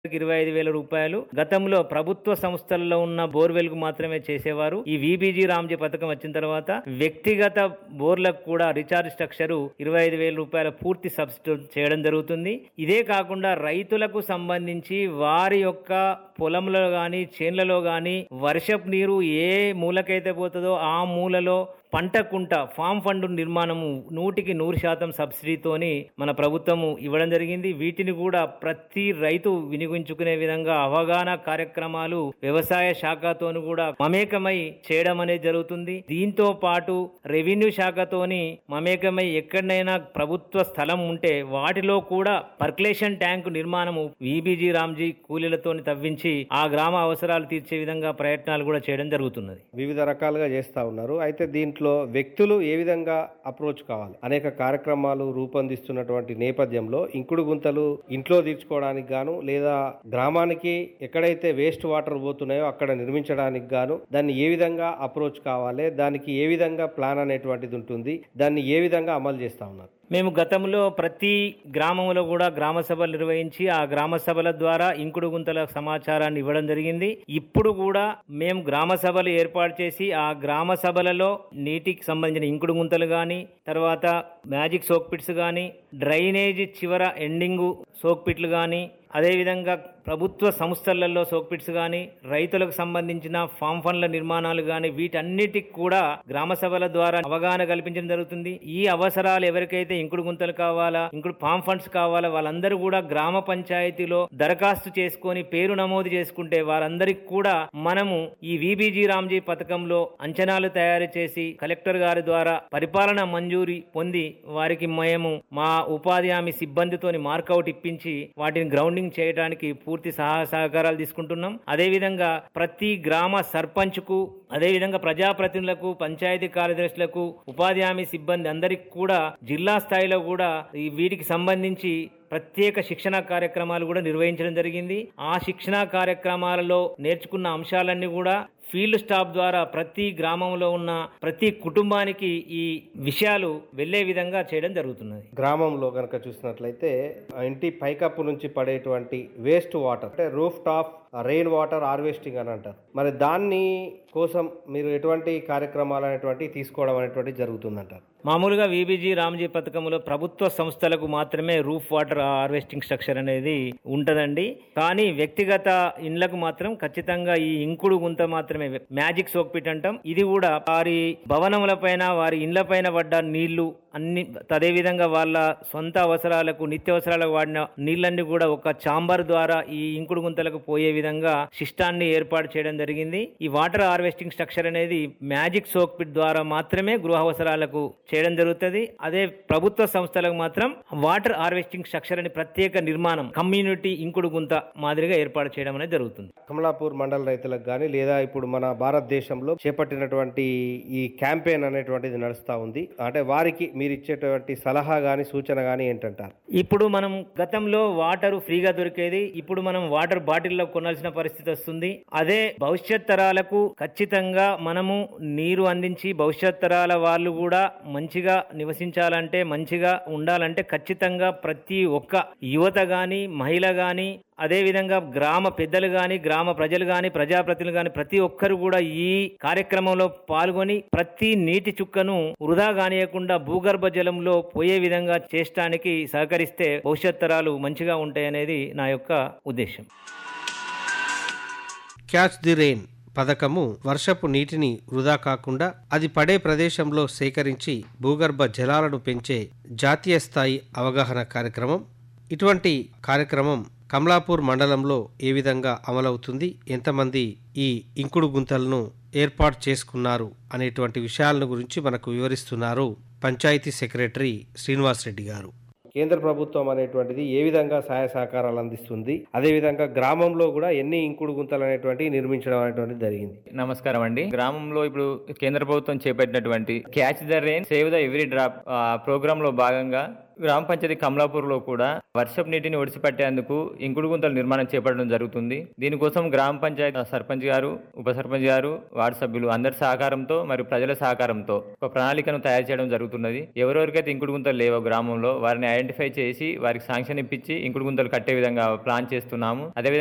25,000 గతంలో ప్రభుత్వ సంస్థల్లో ఉన్న బోర్వెల్ కు మాత్రమే చేసేవారు. ఈ విబిజి రామ్జీ పథకం వచ్చిన తర్వాత వ్యక్తిగత బోర్లకు కూడా రీఛార్జ్ స్ట్రక్చర్ 25,000 పూర్తి సబ్సిడీ చేయడం జరుగుతుంది. ఇదే కాకుండా రైతులకు సంబంధించి వారి యొక్క పొలంలో గాని చేన్లలో గాని వర్షపు నీరు ఏ మూలకైతే పోతుందో ఆ మూలలో పంట కుంట ఫామ్ ఫండ్ నిర్మాణము 100% సబ్సిడీతోని మన ప్రభుత్వము ఇవ్వడం జరిగింది. వీటిని కూడా ప్రతి రైతు వినియోగించుకునే విధంగా అవగాహన కార్యక్రమాలు వ్యవసాయ శాఖతోని కూడా మమేకమై చేయడం అనేది జరుగుతుంది. దీంతో పాటు రెవెన్యూ శాఖతోని మమేకమై ఎక్కడైనా ప్రభుత్వ స్థలం ఉంటే వాటిలో కూడా పర్కులేషన్ ట్యాంకు నిర్మాణము విబిజి రామ్జీ కూలీలతోని తవ్వించి ఆ గ్రామ అవసరాలు తీర్చే విధంగా ప్రయత్నాలు కూడా చేయడం జరుగుతున్నది. వివిధ రకాలుగా చేస్తా ఉన్నారు. అయితే దీంట్లో వ్యక్తులు ఏ విధంగా అప్రోచ్ కావాలి, అనేక కార్యక్రమాలు రూపొందిస్తున్నటువంటి నేపథ్యంలో ఇంకుడు గుంతలు ఇంట్లో తీర్చుకోవడానికి గాను లేదా గ్రామానికి ఎక్కడైతే వేస్ట్ వాటర్ పోతున్నాయో అక్కడ నిర్మించడానికి గాను దాన్ని ఏ విధంగా అప్రోచ్ కావాలి, దానికి ఏ విధంగా ప్లాన్ అనేటువంటిది ఉంటుంది, దాన్ని ఏ విధంగా అమలు చేస్తా ఉన్నారు? మేము గతంలో ప్రతి గ్రామంలో కూడా గ్రామ సభలు నిర్వహించి ఆ గ్రామ సభల ద్వారా ఇంకుడు గుంతల సమాచారాన్ని ఇవ్వడం జరిగింది. ఇప్పుడు కూడా మేము గ్రామ సభలు ఏర్పాటు చేసి ఆ గ్రామ సభలలో నీటికి సంబంధించిన ఇంకుడు గుంతలు గాని, తర్వాత మ్యాజిక్ సోక్ పిట్స్ గాని, డ్రైనేజ్ చివర ఎండింగ్ సోక్ పిట్లు గాని, అదేవిధంగా ప్రభుత్వ సంస్థలలో సోక్పిట్స్ కానీ, రైతులకు సంబంధించిన ఫామ్ ఫండ్ల నిర్మాణాలు కానీ వీటన్నిటికి కూడా గ్రామ సభల ద్వారా అవగాహన కల్పించడం జరుగుతుంది. ఈ అవసరాలు ఎవరికైతే ఇంకుడు గుంతలు కావాలా, ఇంకుడు ఫామ్ ఫండ్స్ కావాలా వాళ్ళందరూ కూడా గ్రామ పంచాయతీలో దరఖాస్తు చేసుకొని పేరు నమోదు చేసుకుంటే వారందరికి కూడా మనము ఈ విబిజి రామ్జీ పథకంలో అంచనాలు తయారు చేసి కలెక్టర్ గారి ద్వారా పరిపాలన మంజూరి పొంది వారికి మేము మా ఉపాధి హామీ సిబ్బందితోని మార్కౌట్ ఇప్పించి వాటిని గ్రౌండింగ్ చేయడానికి పూర్తి సహకారాలు తీసుకుంటున్నాం. అదేవిధంగా ప్రతి గ్రామ సర్పంచ్ కు, అదేవిధంగా ప్రజాప్రతినిధులకు, పంచాయతీ కార్యదర్శులకు, ఉపాధి హామీ సిబ్బంది అందరికి కూడా జిల్లా స్థాయిలో కూడా వీటికి సంబంధించి ప్రత్యేక శిక్షణ కార్యక్రమాలు కూడా నిర్వహించడం జరిగింది. ఆ శిక్షణ కార్యక్రమాలలో నేర్చుకున్న అంశాలన్నీ కూడా ఫీల్డ్ స్టాఫ్ ద్వారా ప్రతి గ్రామంలో ఉన్న ప్రతి కుటుంబానికి ఈ విషయాలు వెళ్లే విధంగా చేయడం జరుగుతున్నది. గ్రామంలో కనుక చూసినట్లయితే ఇంటి పైకప్పు నుంచి పడేటువంటి వేస్ట్ వాటర్ అంటే roof top rain water harvesting అని అంటారు. మరి దాన్ని కోసం మీరు ఎటువంటి కార్యక్రమాలు అనేటువంటి తీసుకోవడం అనేటువంటి జరుగుతుందంటారు? మామూలుగా విబిజి రామ్జీ పథకంలో ప్రభుత్వ సంస్థలకు మాత్రమే రూఫ్ వాటర్ హార్వెస్టింగ్ స్ట్రక్చర్ అనేది ఉంటదండి. కానీ వ్యక్తిగత ఇండ్లకు మాత్రం ఖచ్చితంగా ఈ ఇంకుడు గుంత మాత్రమే మ్యాజిక్ సోక్ పిట్ అంటాం. ఇది కూడా వారి భవనముల పైన, వారి ఇండ్ల పైన పడ్డ నీళ్లు అన్ని, అదేవిధంగా వాళ్ళ సొంత అవసరాలకు, నిత్యావసరాలకు వాడిన నీళ్ళన్ని కూడా ఒక చాంబర్ ద్వారా ఈ ఇంకుడు గుంతలకు పోయే విధంగా సిస్టాన్ని ఏర్పాటు చేయడం జరిగింది. ఈ వాటర్ హార్వెస్టింగ్ స్ట్రక్చర్ అనేది మ్యాజిక్ సోక్ పిట్ ద్వారా మాత్రమే గృహ అవసరాలకు చేయడం జరుగుతుంది. అదే ప్రభుత్వ సంస్థలకు మాత్రం వాటర్ హార్వెస్టింగ్ స్ట్రక్చర్ అని ప్రత్యేక నిర్మాణం కమ్యూనిటీ ఇంకుడు గుంత మాదిరిగా ఏర్పాటు చేయడం అనేది జరుగుతుంది. కమలాపూర్ మండల రైతులకు కానీ లేదా ఇప్పుడు మన భారతదేశంలో చేపట్టినటువంటి ఈ క్యాంపెయిన్ అనేటువంటిది నడుస్తా ఉంది. అంటే వారికి మీరు ఇచ్చేటువంటి సలహా గాని, సూచన గాని ఏంటంటారు? ఇప్పుడు మనం గతంలో వాటర్ ఫ్రీగా దొరికేది, ఇప్పుడు మనం వాటర్ బాటిల్లో కొనాల్సిన పరిస్థితి వస్తుంది. అదే భవిష్యత్ తరాలకు ఖచ్చితంగా మనము నీరు అందించి భవిష్యత్ తరాల వాళ్ళు కూడా మంచిగా నివసించాలంటే, మంచిగా ఉండాలంటే ఖచ్చితంగా ప్రతి ఒక్క యువత గాని, మహిళ గాని, అదేవిధంగా గ్రామ పెద్దలు గాని, గ్రామ ప్రజలు గాని, ప్రజాప్రతినిధులు గాని ప్రతి ఒక్కరు కూడా ఈ కార్యక్రమంలో పాల్గొని ప్రతి నీటి చుక్కను వృధా కానియకుండా భూగర్భ జలంలో పోయే విధంగా చేయడానికి సహకరిస్తే భవిష్యత్ తరాలు మంచిగా ఉంటాయనేది నా యొక్క ఉద్దేశం. క్యాచ్ ది రెయిన్ పథకము వర్షపు నీటిని వృధా కాకుండా అది పడే ప్రదేశంలో సేకరించి భూగర్భ జలాలను పెంచే జాతీయ స్థాయి అవగాహన కార్యక్రమం. ఇటువంటి కార్యక్రమం కమలాపూర్ మండలంలో ఏ విధంగా అమలవుతుంది, ఎంతమంది ఈ ఇంకుడు గుంతలను ఏర్పాటు చేసుకున్నారు అనేటువంటి విషయాలను గురించి మనకు వివరిస్తున్నారు పంచాయతీ సెక్రటరీ శ్రీనివాస్ రెడ్డి గారు. కేంద్ర ప్రభుత్వం అనేటువంటిది ఏ విధంగా సహాయ సహకారాలు అందిస్తుంది, అదేవిధంగా గ్రామంలో కూడా ఎన్ని ఇంకుడు గుంతలు అనేటువంటి నిర్మించడం అనేటువంటిది జరిగింది? నమస్కారం అండి. గ్రామంలో ఇప్పుడు కేంద్ర ప్రభుత్వం చేపట్టినటువంటి catch the rain save the every drop programme లో భాగంగా గ్రామ పంచాయతీ కమలాపూర్లో కూడా వర్షపు నీటిని ఒడిసిపట్టేందుకు ఇంకుడు గుంతల నిర్మాణం చేపట్టడం జరుగుతుంది. దీనికోసం గ్రామ పంచాయతీ సర్పంచ్ గారు, ఉప సర్పంచ్ గారు, వార్డు సభ్యులు అందరి సహకారంతో మరియు ప్రజల సహకారంతో ఒక ప్రణాళికను తయారు చేయడం జరుగుతున్నది. ఎవరెవరికైతే ఇంకుడు గుంతలు లేవో గ్రామంలో వారిని ఐడెంటిఫై చేసి వారికి శాంక్షన్ ఇప్పించి ఇంకుడు గుంతలు కట్టే విధంగా ప్లాన్ చేస్తున్నాము. అదేవిధంగా